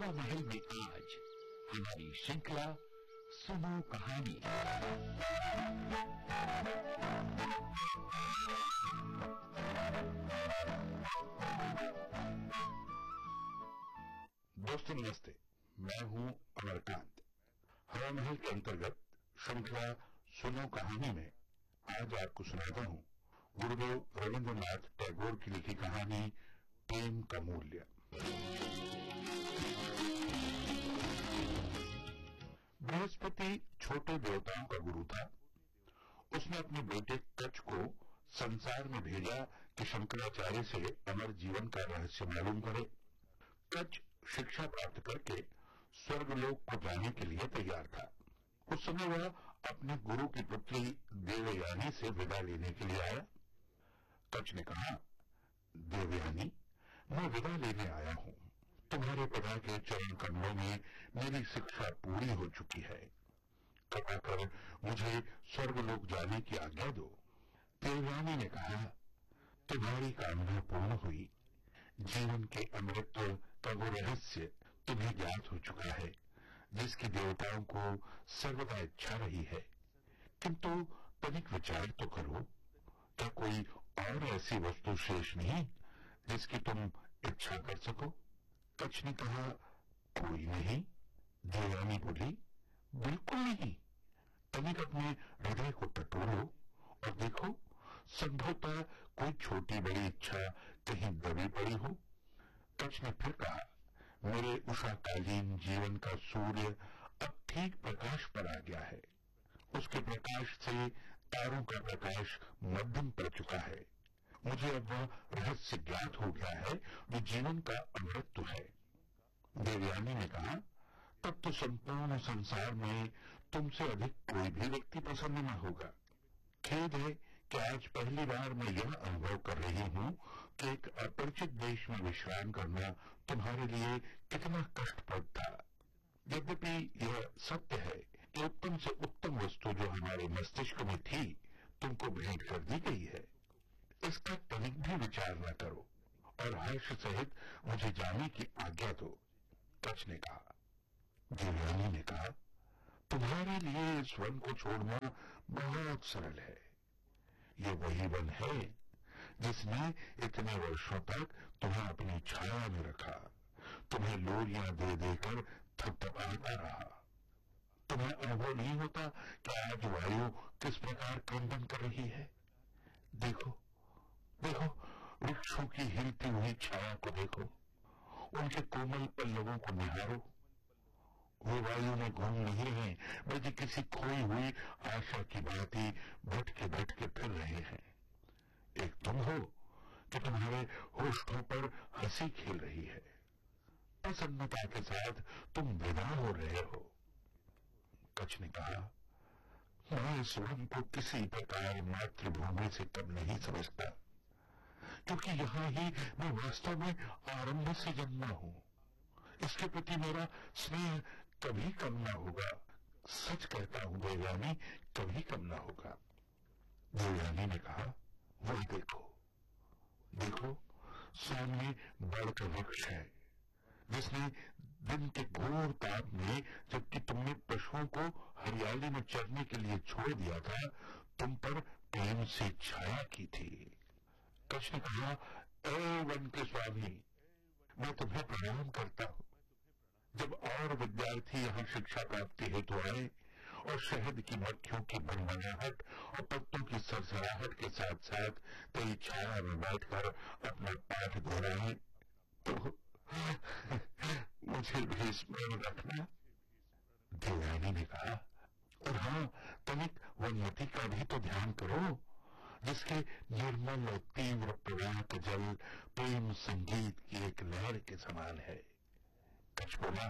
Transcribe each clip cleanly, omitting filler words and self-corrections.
हवा महल में आज हमारी श्रृंखला सुनो कहानी। दोस्तों नमस्ते, मैं हूं अमरकांत। हवा महल के अंतर्गत श्रृंखला सुनो कहानी में आज आपको सुनाता हूं गुरुदेव रविंद्रनाथ टैगोर की लिखी कहानी प्रेम का मूल्य। बृहस्पति छोटे देवताओं का गुरु था। उसने अपने बेटे कच्छ को संसार में भेजा कि शंकराचार्य से अमर जीवन का रहस्य मालूम करे। कच्छ शिक्षा प्राप्त करके स्वर्गलोक को जाने के लिए तैयार था। उस समय वह अपने गुरु की पुत्री देवयानी से विदा लेने के लिए आया। कच्छ ने कहा, देवयानी, मैं विदा लेने आया हूं। तुम्हारे पिता के चरण कमलों में मेरी शिक्षा पूरी हो चुकी है। कृपा कर मुझे स्वर्गलोक जाने की आज्ञा दो। देवयानी ने कहा, तुम्हारी कामना पूर्ण हुई। जीवन के अमृतत्व का वो रहस्य तुम्हें ज्ञात हो चुका है जिसकी देवताओं को सर्वदा इच्छा रही है। किंतु तनिक विचार तो करो, क्या कोई और ऐसी वस्तु शेष नहीं जिसकी तुम इच्छा कर सको? कच्छ ने कहा, कोई नहीं। देवयानी बोली, बिल्कुल नहीं। तनिक अपने हृदय को टटोलो और देखो, संभवतः कोई छोटी बड़ी इच्छा कहीं दबी पड़ी हो। कच्छ ने फिर कहा, मेरे उषाकालीन जीवन का सूर्य अब ठीक प्रकाश पर आ गया है। उसके प्रकाश से तारों का प्रकाश मध्यम पड़ चुका है। मुझे अब वह रहस्य ज्ञात हो गया है जो जीवन का अमृतत्व है। देवयानी ने कहा, तब तो संपूर्ण संसार में तुमसे अधिक कोई भी व्यक्ति प्रसन्न न होगा। खेद है कि आज पहली बार मैं यह अनुभव कर रही हूं कि एक अपरिचित देश में विश्राम करना तुम्हारे लिए कितना कष्टप्रद था। यद्यपि यह सत्य है कि उत्तम से उत्तम वस्तु जो हमारे मस्तिष्क में थी तुमको भेंट कर दी गई है। इसका तनिक भी विचार न करो और हर्ष सहित मुझे जाने की आज्ञा दो। कच्छ ने कहा। देवयानी ने कहा, तुम्हारे लिए इस वन को छोड़ना बहुत सरल है। ये वही वन है जिसने इतने वर्षों तक तुम्हें अपनी छाया में रखा, तुम्हें लोरियां दे देकर थपथपाता रहा। तुम्हें अनुभव नहीं होता कि आज वायु किस प्रकार क्रंदन कर रही है? देखो देखो, वृक्षों की हिलती हुई छाया को देखो, उनके कोमल पल्लवों को निहारो। वो वायु में घूम नहीं रहे, बल्कि किसी खोई हुई आशा की भांति भटके फिर रहे हैं। एक तुम हो कि तुम्हारे होठों पर हंसी खेल रही है। प्रसन्नता के साथ तुम विदा हो रहे हो। कच्छ ने कहा, मैं इस वन को किसी प्रकार मातृभूमि से कम नहीं समझता, क्योंकि यहाँ ही मैं वास्तव में आरंभ से जन्मा हूं। इसके प्रति मेरा स्नेह कभी कम ना होगा। सच कहता हूं देवयानी, कभी कम ना होगा। देवयानी ने कहा, वह देखो देखो, सामने बड़ का वृक्ष है जिसने दिन के घोर ताप में, जबकि तुमने पशुओं को हरियाली में चरने के लिए छोड़ दिया था, तुम पर प्रेम से छाया की थी। कच्छ ने कहा, ए वन के स्वामी, मैं तुम्हें प्रणाम करता हूं। जब और विद्यार्थी यहाँ शिक्षा प्राप्ति हेतु आए और शहद की मक्खियों की बनबनाहट और पत्तों की सरसराहट के साथ साथ तेरी छाया में बैठकर अपना पाठ दोहराए, तो मुझे भी स्मरण रखना। देवयानी ने कहा, और हाँ, तनिक वनमती का भी तो ध्यान करो, जिसके निर्मल और तीव्र प्रवाह का जल प्रेम संगीत की एक लहर के समान है। कच्छ बोला,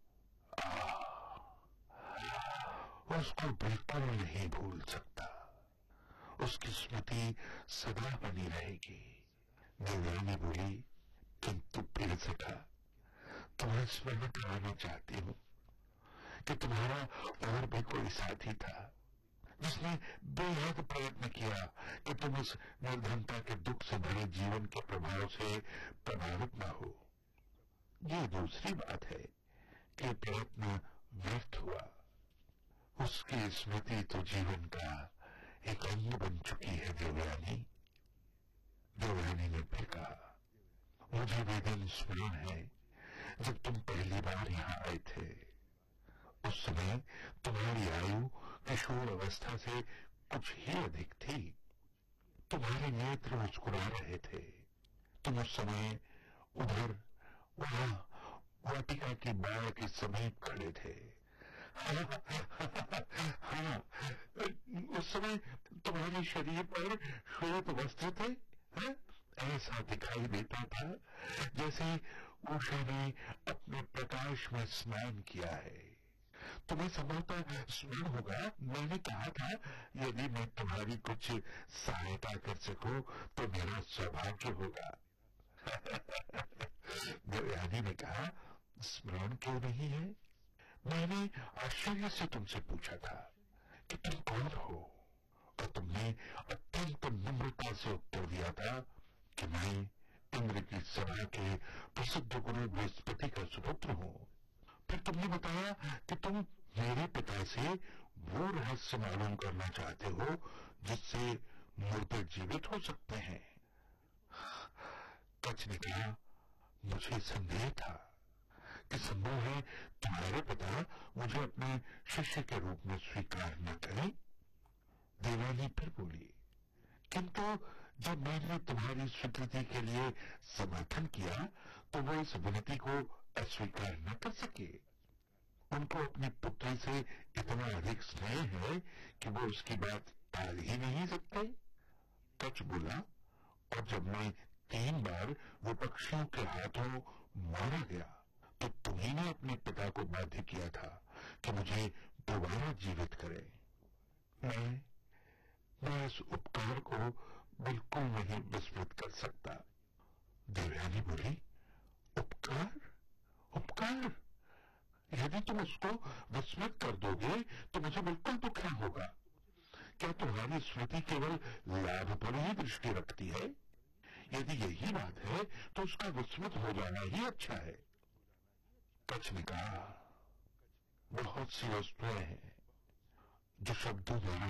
उसको बिल्कुल नहीं भूल सकता। उसकी स्मृति सदा बनी रहेगी। देवयानी बोली, किंतु प्रिय सखा, तुम्हें स्मरण कराना चाहती हूँ कि तुम्हारा और भी कोई साथी था जिसने बेहद प्रयत्न किया कि तुम इस निर्धनता के दुख से भरे जीवन के प्रभाव से प्रभावित न हो। ये दूसरी बात है कि प्रयत्न व्यर्थ हुआ। उसकी स्मृति तो जीवन का एक अंग बन चुकी है। देवयानी ने फिर कहा, मुझे वे दिन स्मरण है जब तुम पहली बार यहाँ आए थे। उस समय तुम्हारी आयु किशोर अवस्था से कुछ ही अधिक थी। तुम्हारे नेत्र मुस्कुरा रहे थे। तुम उस समय उधर वहां वाटिका की बाढ़ के समीप खड़े थे। हाँ, उस समय तुम्हारे शरीर पर श्वेत वस्त्र थे। हाँ? ऐसा दिखाई देता था जैसे उषा ने अपने प्रकाश में स्नान किया है। तुम्हें संभवतः स्मरण होगा, मैंने कहा था यदि मैं तुम्हारी कुछ सहायता कर सकूं तो मेरा सौभाग्य होगा। देवयानी ने कहा, स्मरण क्यों नहीं है? मैंने आश्चर्य से तुमसे पूछा था कि तुम कौन हो, और तुमने अत्यंत नम्रता से उत्तर दिया था कि मैं इंद्र की सभा के प्रसिद्ध गुरु बृहस्पति का सुपुत्र हूं। फिर तुमने बताया कि तुम मेरे पिता से वो रहस्य मालूम करना चाहते हो जिससे मुर्दे जीवित हो सकते हैं। कच ने कहा, मुझे संदेह था कि संभव है तुम्हारे पिता मुझे अपने शिष्य के रूप में स्वीकार न करें। देवयानी फिर बोली, किंतु जब मैंने तुम्हारी स्वीकृति के लिए समर्थन किया तो वो इस विनती को अस्वीकार न कर सके। उनको अपनी पुत्री से इतना अधिक स्नेह है कि वो उसकी बात टाल ही नहीं सकते। कच बोला, और जब मैं 3 बार विपक्षियों के हाथों मारा गया तो तुम्ही ने अपने पिता को बाध्य किया था कि मुझे दोबारा जीवित करे। मैं इस उपकार को बिल्कुल नहीं विस्मृत कर सकता। देवयानी बोली, उपकार? उपकार? यदि तुम उसको विस्मृत कर दोगे तो मुझे बिल्कुल दुख न होगा। क्या तुम्हारी स्मृति केवल लाभ पर ही दृष्टि रखती है? यदि यही बात है तो उसका विस्मृत हो जाना ही अच्छा है। कच ने कहा, बहुत सी वस्तुएं हैं जो शब्दों द्वारा